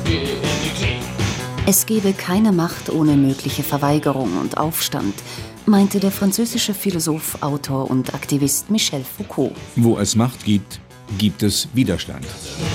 Es gebe keine Macht ohne mögliche Verweigerung und Aufstand, meinte der französische Philosoph, Autor und Aktivist Michel Foucault. Wo es Macht gibt, gibt es Widerstand.